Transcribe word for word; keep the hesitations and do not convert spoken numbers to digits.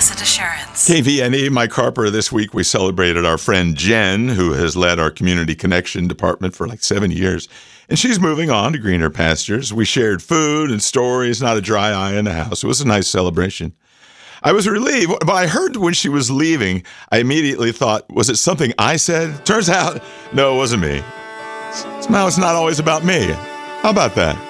Exit Assurance. K V N E, Mike Harper. This week we celebrated our friend Jen, who has led our Community Connection department for like seven years. And she's moving on to greener pastures. We shared food and stories, not a dry eye in the house. It was a nice celebration. I was relieved, but I heard when she was leaving, I immediately thought, was it something I said? Turns out, no, it wasn't me. Somehow it's not always about me. How about that?